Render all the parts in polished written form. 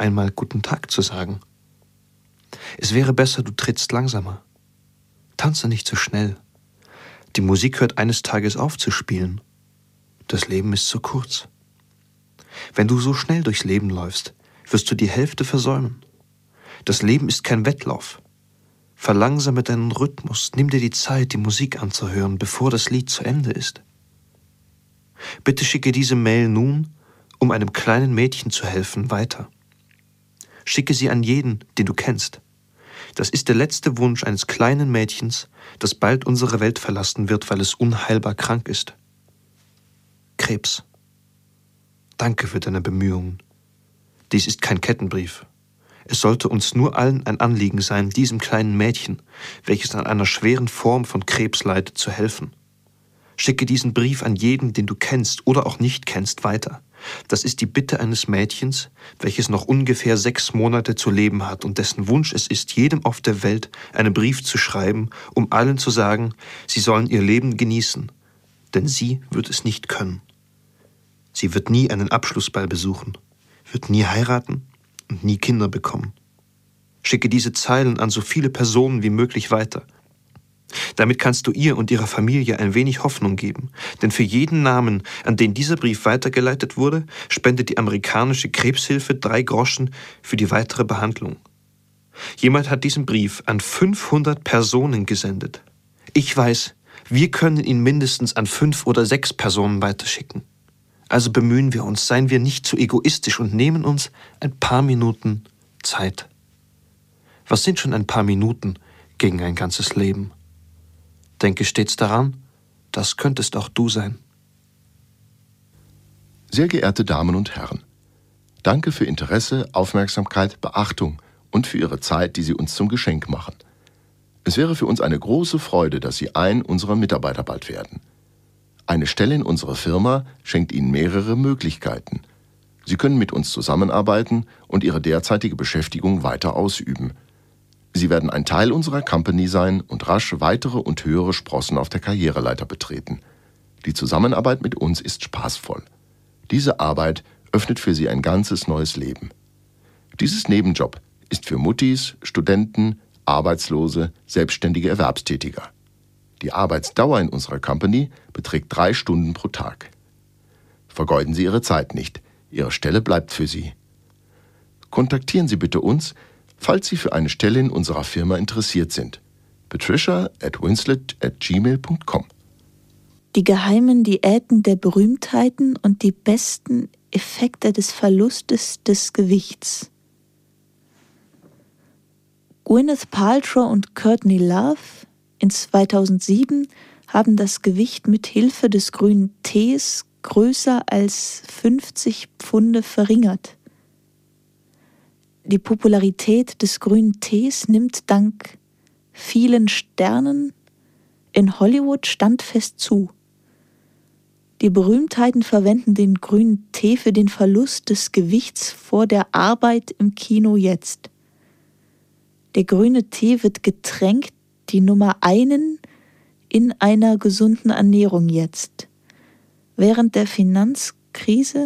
einmal guten Tag zu sagen. Es wäre besser, du trittst langsamer. Tanze nicht zu schnell. Die Musik hört eines Tages auf zu spielen. Das Leben ist zu kurz. Wenn du so schnell durchs Leben läufst, wirst du die Hälfte versäumen. Das Leben ist kein Wettlauf. Verlangsame deinen Rhythmus, nimm dir die Zeit, die Musik anzuhören, bevor das Lied zu Ende ist. Bitte schicke diese Mail nun, um einem kleinen Mädchen zu helfen, weiter. Schicke sie an jeden, den du kennst. Das ist der letzte Wunsch eines kleinen Mädchens, das bald unsere Welt verlassen wird, weil es unheilbar krank ist. Krebs. Danke für deine Bemühungen. Dies ist kein Kettenbrief. Es sollte uns nur allen ein Anliegen sein, diesem kleinen Mädchen, welches an einer schweren Form von Krebs leidet, zu helfen. Schicke diesen Brief an jeden, den du kennst oder auch nicht kennst, weiter. Das ist die Bitte eines Mädchens, welches noch ungefähr 6 Monate zu leben hat und dessen Wunsch es ist, jedem auf der Welt einen Brief zu schreiben, um allen zu sagen, sie sollen ihr Leben genießen, denn sie wird es nicht können. Sie wird nie einen Abschlussball besuchen, wird nie heiraten und nie Kinder bekommen. Schicke diese Zeilen an so viele Personen wie möglich weiter. Damit kannst du ihr und ihrer Familie ein wenig Hoffnung geben, denn für jeden Namen, an den dieser Brief weitergeleitet wurde, spendet die amerikanische Krebshilfe 3 Groschen für die weitere Behandlung. Jemand hat diesen Brief an 500 Personen gesendet. Ich weiß, wir können ihn mindestens an 5 oder 6 Personen weiterschicken. Also bemühen wir uns, seien wir nicht zu egoistisch und nehmen uns ein paar Minuten Zeit. Was sind schon ein paar Minuten gegen ein ganzes Leben? Denke stets daran, das könntest auch du sein. Sehr geehrte Damen und Herren, danke für Interesse, Aufmerksamkeit, Beachtung und für Ihre Zeit, die Sie uns zum Geschenk machen. Es wäre für uns eine große Freude, dass Sie ein unserer Mitarbeiter bald werden. Eine Stelle in unserer Firma schenkt Ihnen mehrere Möglichkeiten. Sie können mit uns zusammenarbeiten und Ihre derzeitige Beschäftigung weiter ausüben. Sie werden ein Teil unserer Company sein und rasch weitere und höhere Sprossen auf der Karriereleiter betreten. Die Zusammenarbeit mit uns ist spaßvoll. Diese Arbeit öffnet für Sie ein ganzes neues Leben. Dieses Nebenjob ist für Muttis, Studenten, Arbeitslose, selbstständige Erwerbstätiger. Die Arbeitsdauer in unserer Company beträgt 3 Stunden pro Tag. Vergeuden Sie Ihre Zeit nicht. Ihre Stelle bleibt für Sie. Kontaktieren Sie bitte uns, falls Sie für eine Stelle in unserer Firma interessiert sind. patricia@winslet@gmail.com. Die geheimen Diäten der Berühmtheiten und die besten Effekte des Verlustes des Gewichts. Gwyneth Paltrow und Courtney Love in 2007 haben das Gewicht mit Hilfe des grünen Tees größer als 50 Pfunde verringert. Die Popularität des grünen Tees nimmt dank vielen Sternen in Hollywood standfest zu. Die Berühmtheiten verwenden den grünen Tee für den Verlust des Gewichts vor der Arbeit im Kino jetzt. Der grüne Tee wird getränkt, die Nummer 1 in einer gesunden Ernährung jetzt. Während der Finanzkrise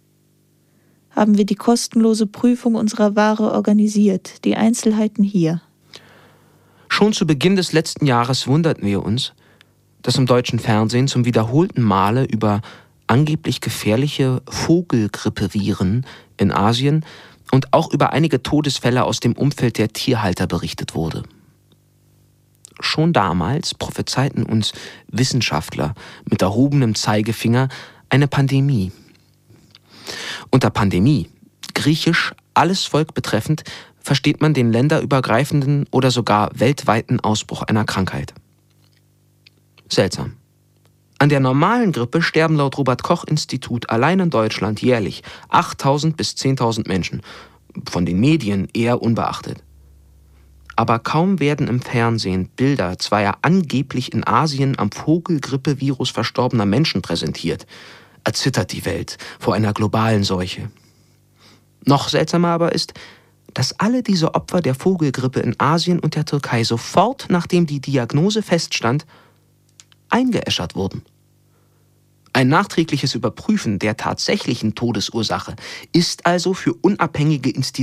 haben wir die kostenlose Prüfung unserer Ware organisiert. Die Einzelheiten hier. Schon zu Beginn des letzten Jahres wunderten wir uns, dass im deutschen Fernsehen zum wiederholten Male über angeblich gefährliche Vogelgrippeviren in Asien und auch über einige Todesfälle aus dem Umfeld der Tierhalter berichtet wurde. Schon damals prophezeiten uns Wissenschaftler mit erhobenem Zeigefinger eine Pandemie. Unter Pandemie, griechisch alles Volk betreffend, versteht man den länderübergreifenden oder sogar weltweiten Ausbruch einer Krankheit. Seltsam. An der normalen Grippe sterben laut Robert-Koch-Institut allein in Deutschland jährlich 8.000 bis 10.000 Menschen, von den Medien eher unbeachtet. Aber kaum werden im Fernsehen Bilder zweier angeblich in Asien am Vogelgrippevirus verstorbener Menschen präsentiert, erzittert die Welt vor einer globalen Seuche. Noch seltsamer aber ist, dass alle diese Opfer der Vogelgrippe in Asien und der Türkei sofort, nachdem die Diagnose feststand, eingeäschert wurden. Ein nachträgliches Überprüfen der tatsächlichen Todesursache ist also für unabhängige Institutionen